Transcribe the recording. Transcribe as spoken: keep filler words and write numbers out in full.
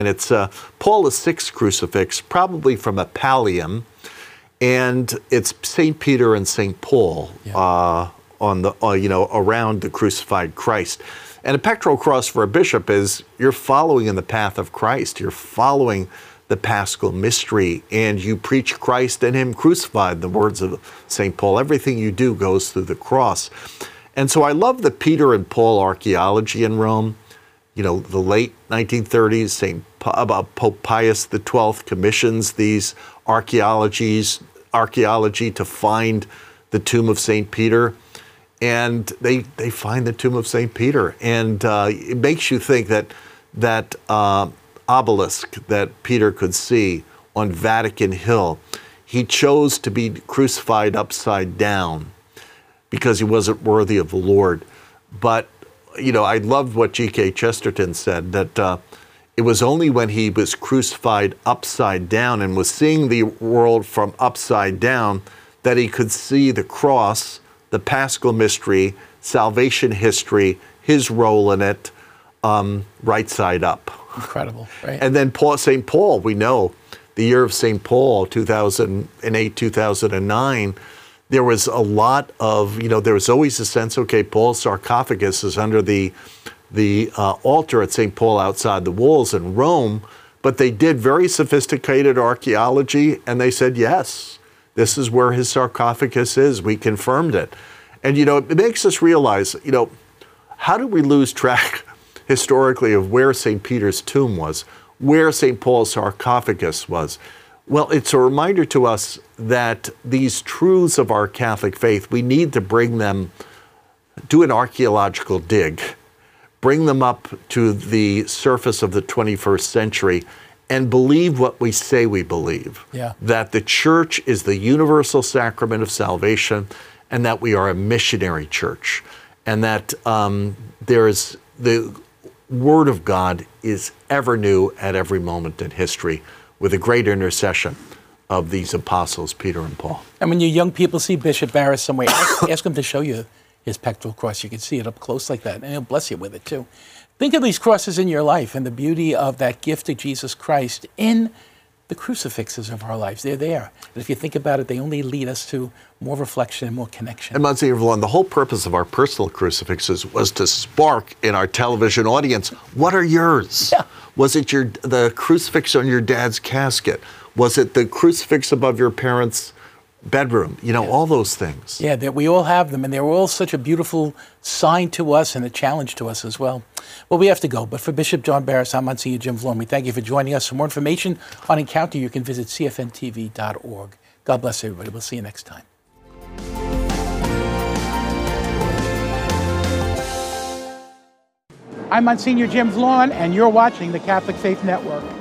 And it's uh, Paul the Sixth crucifix, probably from a pallium, and it's Saint Peter and Saint Paul yeah. uh, on the uh, you know around the crucified Christ. And a pectoral cross for a bishop is you're following in the path of Christ. You're following the Paschal mystery, and you preach Christ and Him crucified. The words of Saint Paul. Everything you do goes through the cross. And so I love the Peter and Paul archaeology in Rome. You know, the late nineteen thirties, Saint Pope Pius the Twelfth commissions these archaeologies, archaeology to find the tomb of Saint Peter, and they they find the tomb of Saint Peter, and uh, it makes you think that that uh, obelisk that Peter could see on Vatican Hill, he chose to be crucified upside down because he wasn't worthy of the Lord, but you know, I loved what G K Chesterton said, that uh, it was only when he was crucified upside down and was seeing the world from upside down that he could see the cross, the Paschal mystery, salvation history, his role in it, um, right side up. Incredible, right? And then Paul, Saint Paul, we know, the year of Saint Paul, two thousand eight, two thousand nine, there was a lot of, you know, there was always a sense, okay, Paul's sarcophagus is under the the uh, altar at Saint Paul outside the walls in Rome, but they did very sophisticated archaeology, and they said, yes, this is where his sarcophagus is. We confirmed it. And, you know, it makes us realize, you know, how did we lose track historically of where Saint Peter's tomb was, where Saint Paul's sarcophagus was? Well, it's a reminder to us that these truths of our Catholic faith, we need to bring them, do an archaeological dig, bring them up to the surface of the twenty-first century, and believe what we say we believe. Yeah. That the Church is the universal sacrament of salvation, and that we are a missionary church, and that um, there is the Word of God is ever new at every moment in history, with a great intercession of these apostles, Peter and Paul. And when you young people see Bishop Barris somewhere, ask, ask him to show you his pectoral cross. You can see it up close like that, and he'll bless you with it too. Think of these crosses in your life and the beauty of that gift of Jesus Christ in the crucifixes of our lives. They're there. And if you think about it, they only lead us to more reflection and more connection. And Monsignor Vallone, the whole purpose of our personal crucifixes was to spark in our television audience, what are yours? Yeah. Was it your the crucifix on your dad's casket? Was it the crucifix above your parents' bedroom? You know, yeah. all those things. Yeah, that we all have them, and they're all such a beautiful sign to us and a challenge to us as well. Well, we have to go, but for Bishop John Barris, I'm Monsignor Jim Vallone. We thank you for joining us. For more information on Encounter, you can visit c f n t v dot org. God bless everybody. We'll see you next time. I'm Monsignor Jim Vallone, and you're watching the Catholic Faith Network.